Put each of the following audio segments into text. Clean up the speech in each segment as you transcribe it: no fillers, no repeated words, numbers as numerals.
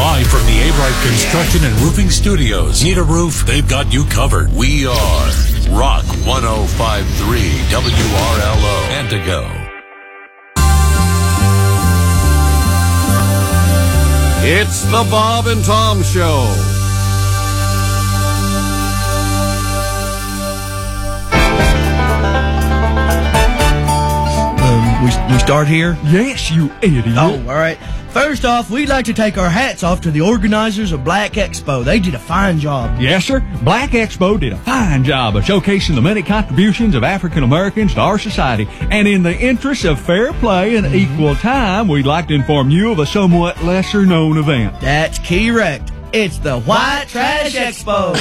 Live from the A-Bright Construction and Roofing Studios. Need a roof? They've got you covered. We are Rock 105.3 WRLO. And to go. It's the Bob and Tom Show. We start here? Yes, you idiot. Oh, all right. First off, we'd like to take our hats off to the organizers of Black Expo. They did a fine job. Yes, sir. Black Expo did a fine job of showcasing the many contributions of African Americans to our society. And in the interest of fair play and equal time, we'd like to inform you of a somewhat lesser known event. That's correct. It's the White Trash Expo.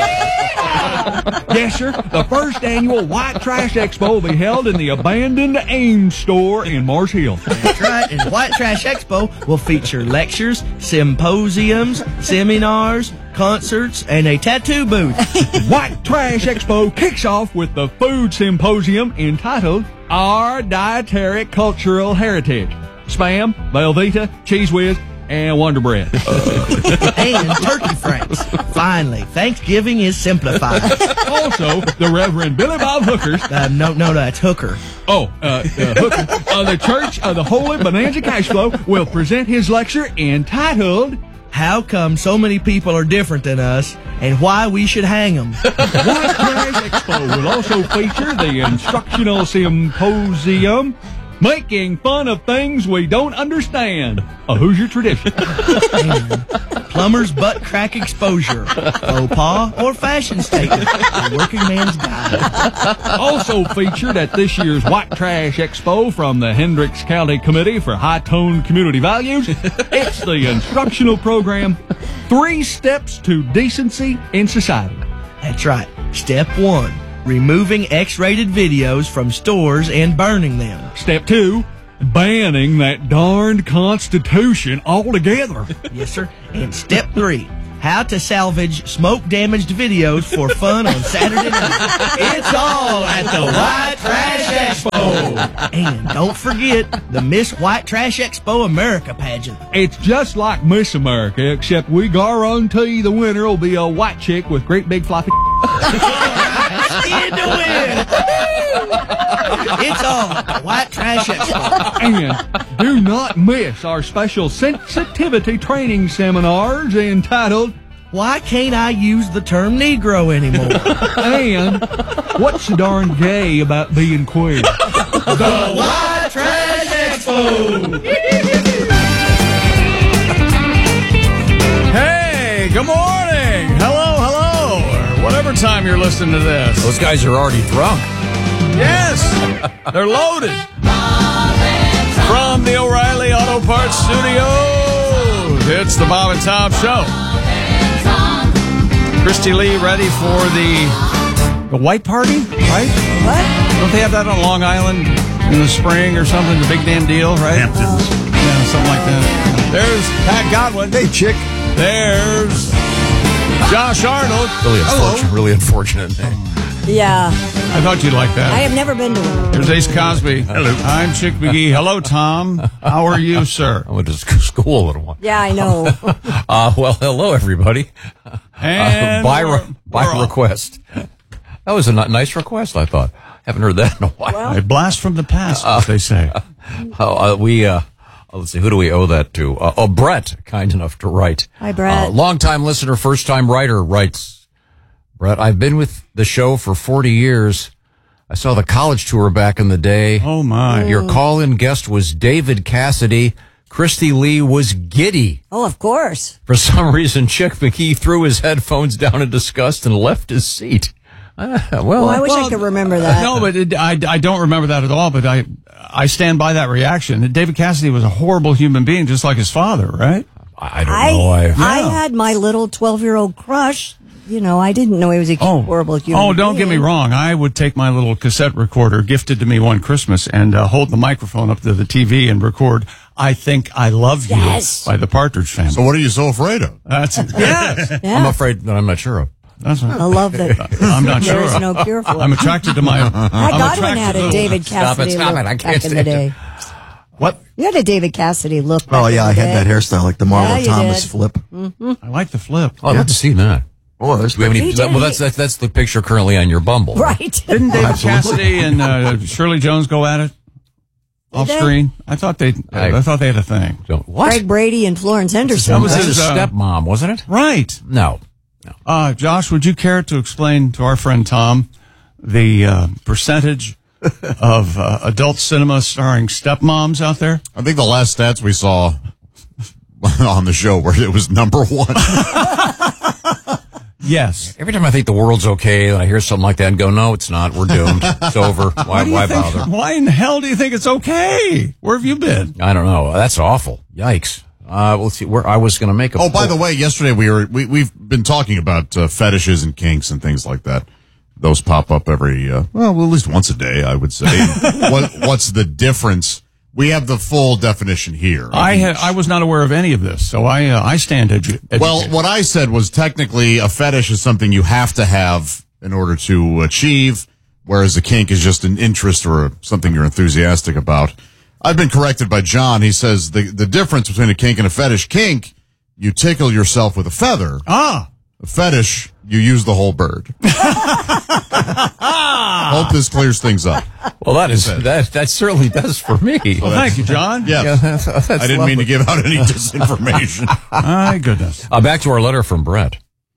Yes, sir. The first annual White Trash Expo will be held in the abandoned Ames store in Mars Hill. That's right. And White Trash Expo will feature lectures, symposiums, seminars, concerts, and a tattoo booth. White Trash Expo kicks off with the food symposium entitled Our Dietary Cultural Heritage. Spam, Velveeta, Cheese Whiz, and Wonder Bread. And turkey franks. Finally, Thanksgiving is simplified. Also, the Reverend Billy Bob Hookers. No, that's Hooker. Hooker. The Church of the Holy Bonanza Cash Flow will present his lecture entitled How Come So Many People Are Different Than Us and Why We Should Hang Them. White Trash Expo will also feature the Instructional Symposium Making Fun of Things We Don't Understand, a Hoosier tradition. And Plumber's Butt Crack Exposure, Faux Pas or Fashion Statement, a Working Man's Guide. Also featured at this year's White Trash Expo from the Hendricks County Committee for High-Toned Community Values, it's the instructional program, 3 Steps to Decency in Society. That's right. Step 1. Removing X-rated videos from stores and burning them. Step 2, banning that darned Constitution altogether. Yes, sir. And step 3, how to salvage smoke-damaged videos for fun on Saturday night. It's all at the White Trash Expo. And don't forget the Miss White Trash Expo America pageant. It's just like Miss America, except we guarantee the winner will be a white chick with great big floppy. In to win. It's all at the White Trash Expo. And do not miss our special sensitivity training seminars entitled Why Can't I Use the Term Negro Anymore? And What's so darn gay about being queer? The White Trash Expo. Hey, good morning. Hello. Or whatever time you're listening to this. Those guys are already drunk. Yes, they're loaded. From the O'Reilly Auto Parts Studios, it's the Bob and Tom Show. Christy Lee ready for the white party, right? What? Don't they have that on Long Island in the spring or something? The big damn deal, right? Hamptons. Yeah, something like that. There's Pat Godwin. Hey, chick. There's Josh Arnold. Really unfortunate name. Yeah. I thought you'd like that. I have never been to one. There's Ace Cosby. Hello. I'm Chick McGee. Hello, Tom. How are you, sir? I went to school a little one. Yeah, I know. Well, hello, everybody. And by request. That was a nice request, I thought. Haven't heard that in a while. A blast from the past, as they say. Let's see, who do we owe that to? Brett, kind enough to write. Hi, Brett. Long-time listener, first-time writer, writes, Brett, I've been with the show for 40 years. I saw the college tour back in the day. Oh, my. Your call-in guest was David Cassidy. Christy Lee was giddy. Oh, of course. For some reason, Chick McGee threw his headphones down in disgust and left his seat. I wish I could remember that. No, but I don't remember that at all, but I stand by that reaction. David Cassidy was a horrible human being, just like his father, right? I don't know. I had my little 12-year-old crush. You know, I didn't know he was a horrible human being. Oh, don't get me wrong. I would take my little cassette recorder gifted to me one Christmas and hold the microphone up to the TV and record I Think I Love You by the Partridge Family. So what are you so afraid of? That's yes. Yeah. I'm afraid that I'm not sure of. That's right. I love that. I'm not There sure. is no cure for it. I'm attracted to my. Godwin had a David Cassidy Stop it. I look can't back in the stand day. What? You had a David Cassidy look. Oh, yeah, I had that hairstyle, like the Marlon Thomas did. flip. Mm-hmm. I like the flip. Oh, I'd love to see that. Oh, there's Do we have any, well, that's the picture currently on your Bumble. Right. Didn't David Cassidy and Shirley Jones go at it off screen? I thought they had a thing. What? Greg Brady and Florence Henderson. That was That's his his stepmom, wasn't it? Right. No. Josh, would you care to explain to our friend Tom the percentage of adult cinema starring stepmoms out there? I think the last stats we saw on the show where it was number one. Yes. Every time I think the world's okay, and I hear something like that and go, no, it's not. We're doomed. It's over. Why bother? Why in the hell do you think it's okay? Where have you been? I don't know. That's awful. Yikes. Let's see. Where I was going to make a. Oh, by the way, yesterday we've been talking about fetishes and kinks and things like that. Those pop up every at least once a day, I would say. What's the difference? We have the full definition here. I was not aware of any of this, so I stand educated. Well, what I said was technically a fetish is something you have to have in order to achieve, whereas a kink is just an interest or something you're enthusiastic about. I've been corrected by John. He says the difference between a kink and a fetish. Kink, you tickle yourself with a feather. Ah. A fetish, you use the whole bird. Hope this clears things up. Well, that certainly does for me. Well, thank you, John. Yes. Yeah, that's I didn't mean to give out any disinformation. My goodness. Back to our letter from Brett.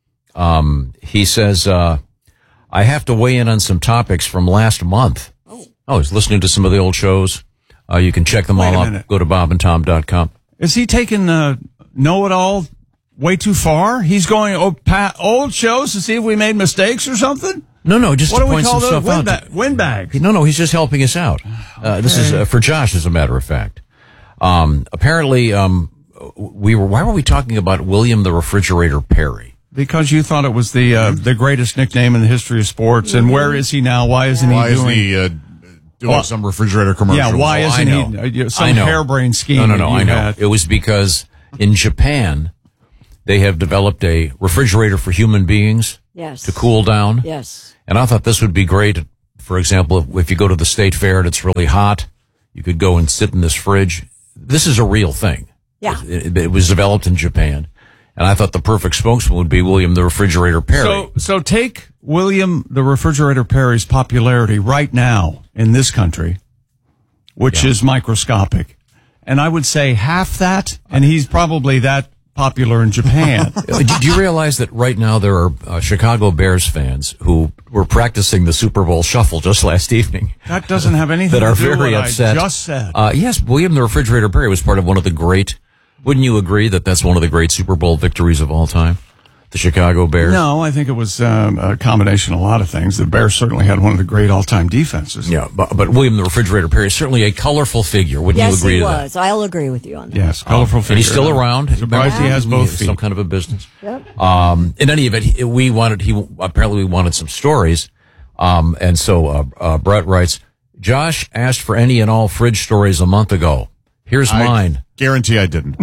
He says, I have to weigh in on some topics from last month. Oh, he's listening to some of the old shows. You can check them all out. Go to bobandtom.com. Is he taking know-it-all way too far? He's going old shows to see if we made mistakes or something? No, just what to do we point call some those? stuff out. Windbags. No, he's just helping us out. This is for Josh, as a matter of fact. Apparently, why were we talking about William the Refrigerator Perry? Because you thought it was the greatest nickname in the history of sports. And where is he now? Why isn't he doing some refrigerator commercial? Yeah, why isn't he some harebrained scheme? No, I know. It was because in Japan, they have developed a refrigerator for human beings to cool down. Yes. And I thought this would be great. For example, if you go to the state fair and it's really hot, you could go and sit in this fridge. This is a real thing. Yeah. It was developed in Japan. And I thought the perfect spokesman would be William the Refrigerator Perry. So take William the Refrigerator Perry's popularity right now in this country, which is microscopic. And I would say half that, and he's probably that popular in Japan. Do you realize that right now there are Chicago Bears fans who were practicing the Super Bowl shuffle just last evening? That doesn't have anything that are to do with very what upset. I just said. Yes, William the Refrigerator Perry was part of one of the great. Wouldn't you agree that that's one of the great Super Bowl victories of all time? The Chicago Bears? No, I think it was a combination of a lot of things. The Bears certainly had one of the great all-time defenses. Yeah, but William the Refrigerator Perry is certainly a colorful figure. Wouldn't you agree to that? Yes, he was. I'll agree with you on that. Yes, colorful figure. And he's still around. Surprised he has both feet. Some kind of a business. Yep. In any event, we wanted some stories. And so Brett writes, Josh asked for any and all fridge stories a month ago. Here's mine. Guarantee I didn't.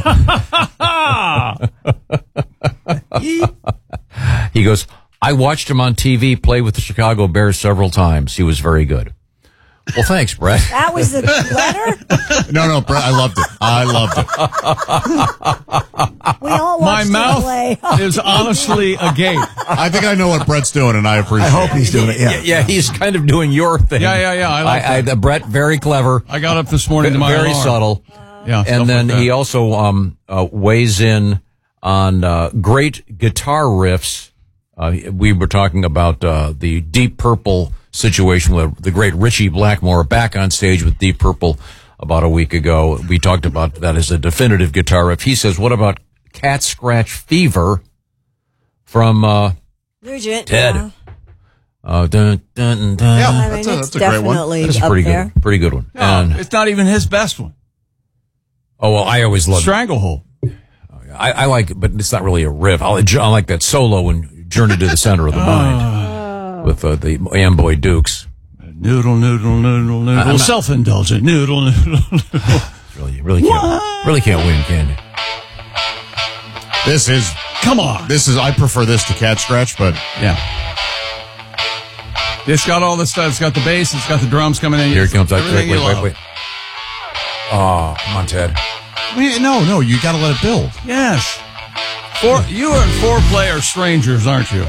He goes, I watched him on TV play with the Chicago Bears several times. He was very good. Well, thanks, Brett. That was the letter? No, Brett, I loved it. We all watched My him play. mouth is honestly agape. I think I know what Brett's doing, and I appreciate it. I hope he's doing it, Yeah, he's kind of doing your thing. Yeah. I like that. Brett, very clever. I got up this morning to my very alarm. subtle. Yeah, and then like he also weighs in on great guitar riffs. We were talking about the Deep Purple situation with the great Richie Blackmore back on stage with Deep Purple about a week ago. We talked about that as a definitive guitar riff. He says, what about Cat Scratch Fever from Bridget, Ted? yeah. Dun, dun, dun. Yeah, I mean, that's it's a great one. definitely That's a up pretty there. good, pretty good one. No, And it's not even his best one. oh well, I always love Stranglehold. I like it, but it's not really a riff. I like that solo in Journey to the Center of the Mind with the Amboy Dukes. Noodle. Self-indulgent. Noodle. Really can't win, can you? This is, Come on. I prefer this to Cat Scratch, but Yeah. It's got all the stuff. It's got the bass. It's got the drums coming in. Here it comes. Everything you love. Wait. Oh, come on, Ted. Wait, no, you got to let it build. Yes. You are 4-player strangers, aren't you?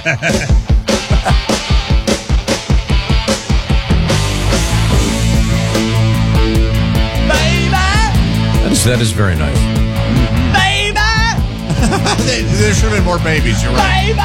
That is very nice. There should have been more babies. You're right.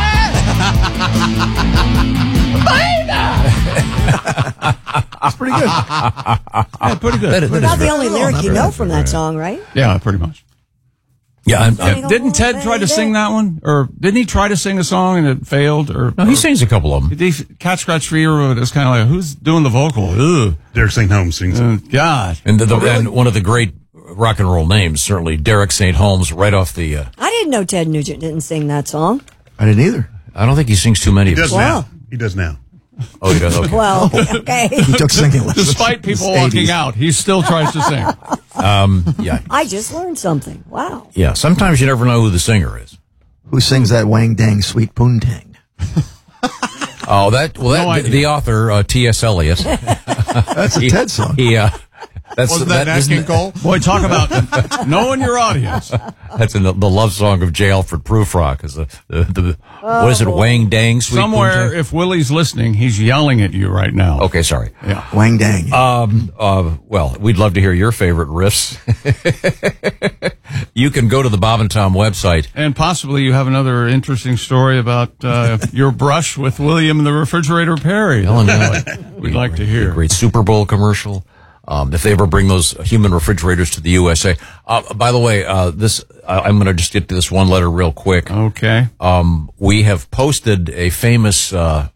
It's pretty good. Yeah, pretty good. That is About the very- only lyric you know from that song, right? Yeah, pretty much. Yeah, Didn't Ted try to sing that one? Or didn't he try to sing a song and it failed? no, he sings a couple of them. Cat Scratch Fever was kind of like, who's doing the vocal? Ugh. Derek St. Holmes sings it. God. And, and one of the great rock and roll names, certainly Derek St. Holmes, right off the... I didn't know Ted Nugent didn't sing that song. I didn't either. I don't think he sings too many He of does them. Wow. now. He does now. Oh, he does? Okay. Well, okay. He took singing lessons. Despite in people the walking 80s. out, he still tries to sing. Yeah. I just learned something. Wow. Yeah, sometimes you never know who the singer is. Who sings that Wang Dang Sweet Poontang? Oh, No idea. the author, T.S. Eliot. That's a Ted song. Wasn't that Nat King Cole? Boy, talk about knowing your audience. That's in the love song of J. Alfred Prufrock. Is what is it, Wang Dang Sweet Somewhere, Poontang? if Willie's listening, he's yelling at you right now. Okay, sorry. Yeah. Wang Dang. Well, we'd love to hear your favorite riffs. You can go to the Bob and Tom website. And possibly you have another interesting story about your brush with William the Refrigerator Perry. We'd like to hear. Great Super Bowl commercial. If they ever bring those human refrigerators to the USA. By the way, I'm going to just get to this one letter real quick. Okay. We have posted a famous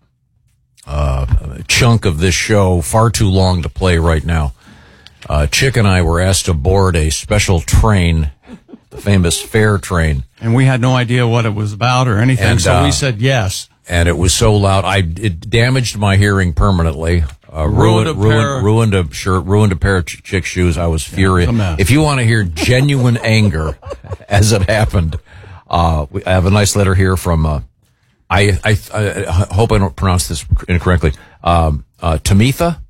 chunk of this show, far too long to play right now. Chick and I were asked to board a special train, the famous fare train. And we had no idea what it was about or anything, And, so we said yes. And it was so loud, it damaged my hearing permanently. Ruined a pair of Chick shoes. I was furious. If you want to hear genuine anger as it happened, I have a nice letter here from, I hope I don't pronounce this incorrectly, Tamitha.